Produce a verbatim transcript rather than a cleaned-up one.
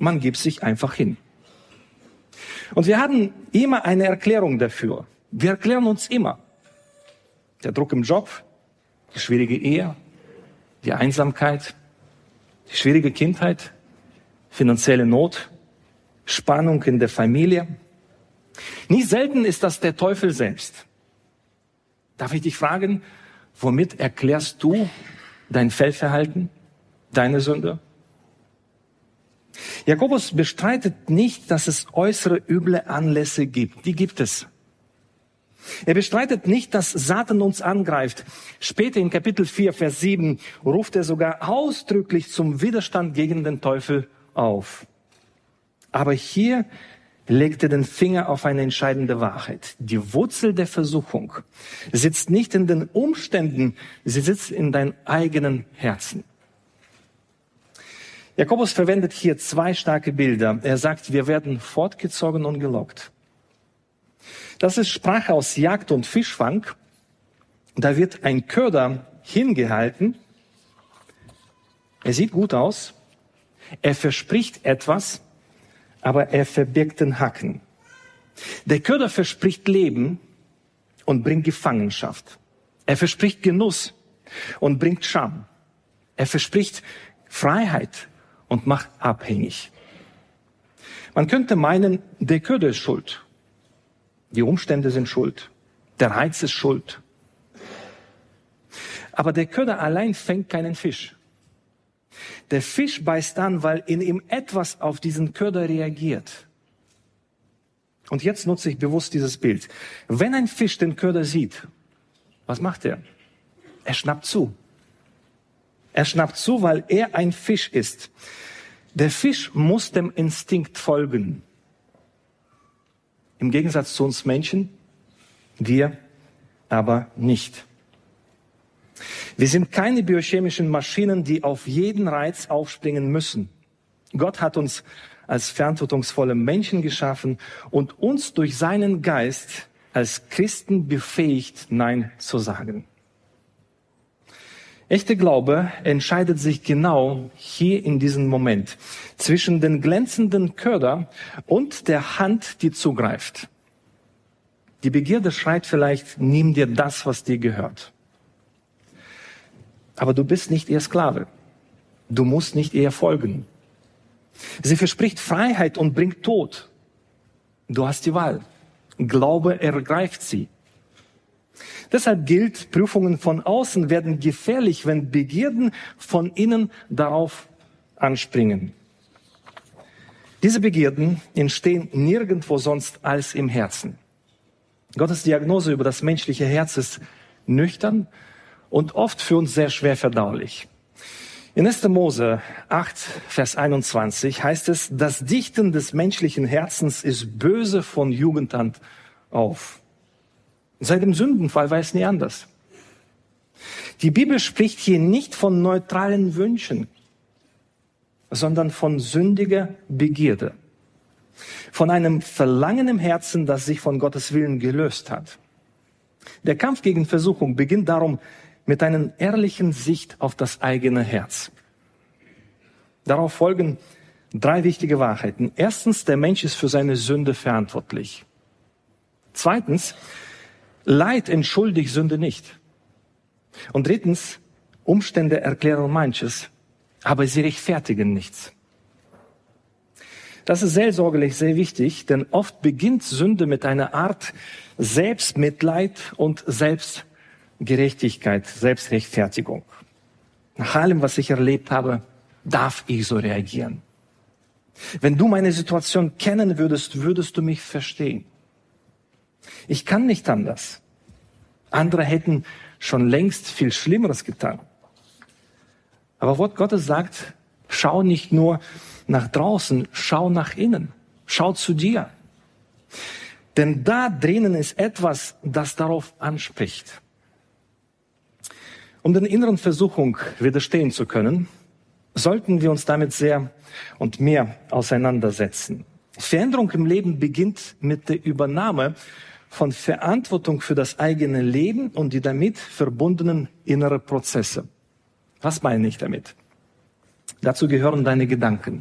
Man gibt sich einfach hin. Und wir haben immer eine Erklärung dafür. Wir erklären uns immer. Der Druck im Job, die schwierige Ehe, die Einsamkeit, die schwierige Kindheit, finanzielle Not, Spannung in der Familie. Nicht selten ist das der Teufel selbst. Darf ich dich fragen, womit erklärst du dein Fehlverhalten, deine Sünde? Jakobus bestreitet nicht, dass es äußere üble Anlässe gibt. Die gibt es. Er bestreitet nicht, dass Satan uns angreift. Später in Kapitel vier, Vers sieben ruft er sogar ausdrücklich zum Widerstand gegen den Teufel auf. Aber hier legt er den Finger auf eine entscheidende Wahrheit. Die Wurzel der Versuchung sitzt nicht in den Umständen, sie sitzt in deinem eigenen Herzen. Jakobus verwendet hier zwei starke Bilder. Er sagt, wir werden fortgezogen und gelockt. Das ist Sprache aus Jagd und Fischfang. Da wird ein Köder hingehalten. Er sieht gut aus. Er verspricht etwas, aber er verbirgt den Haken. Der Köder verspricht Leben und bringt Gefangenschaft. Er verspricht Genuss und bringt Scham. Er verspricht Freiheit und macht abhängig. Man könnte meinen, der Köder ist schuld. Die Umstände sind schuld. Der Reiz ist schuld. Aber der Köder allein fängt keinen Fisch. Der Fisch beißt an, weil in ihm etwas auf diesen Köder reagiert. Und jetzt nutze ich bewusst dieses Bild. Wenn ein Fisch den Köder sieht, was macht er? Er schnappt zu. Er schnappt zu, weil er ein Fisch ist. Der Fisch muss dem Instinkt folgen. Im Gegensatz zu uns Menschen, wir aber nicht. Wir sind keine biochemischen Maschinen, die auf jeden Reiz aufspringen müssen. Gott hat uns als verantwortungsvolle Menschen geschaffen und uns durch seinen Geist als Christen befähigt, Nein zu sagen. Echter Glaube entscheidet sich genau hier in diesem Moment zwischen den glänzenden Köder und der Hand, die zugreift. Die Begierde schreit vielleicht, nimm dir das, was dir gehört. Aber du bist nicht ihr Sklave. Du musst nicht ihr folgen. Sie verspricht Freiheit und bringt Tod. Du hast die Wahl. Glaube ergreift sie. Deshalb gilt, Prüfungen von außen werden gefährlich, wenn Begierden von innen darauf anspringen. Diese Begierden entstehen nirgendwo sonst als im Herzen. Gottes Diagnose über das menschliche Herz ist nüchtern und oft für uns sehr schwer verdaulich. In erster Mose acht, Vers einundzwanzig heißt es, das Dichten des menschlichen Herzens ist böse von Jugend an auf. Seit dem Sündenfall war es nie anders. Die Bibel spricht hier nicht von neutralen Wünschen, sondern von sündiger Begierde. Von einem Verlangen im Herzen, das sich von Gottes Willen gelöst hat. Der Kampf gegen Versuchung beginnt darum mit einer ehrlichen Sicht auf das eigene Herz. Darauf folgen drei wichtige Wahrheiten. Erstens, der Mensch ist für seine Sünde verantwortlich. Zweitens, Leid entschuldigt Sünde nicht. Und drittens, Umstände erklären manches, aber sie rechtfertigen nichts. Das ist seelsorgerlich sehr wichtig, denn oft beginnt Sünde mit einer Art Selbstmitleid und Selbstgerechtigkeit, Selbstrechtfertigung. Nach allem, was ich erlebt habe, darf ich so reagieren. Wenn du meine Situation kennen würdest, würdest du mich verstehen. Ich kann nicht anders. Andere hätten schon längst viel Schlimmeres getan. Aber Wort Gottes sagt, schau nicht nur nach draußen, schau nach innen. Schau zu dir. Denn da drinnen ist etwas, das darauf anspricht. Um den inneren Versuchung widerstehen zu können, sollten wir uns damit sehr und mehr auseinandersetzen. Veränderung im Leben beginnt mit der Übernahme von Verantwortung für das eigene Leben und die damit verbundenen inneren Prozesse. Was meine ich damit? Dazu gehören deine Gedanken.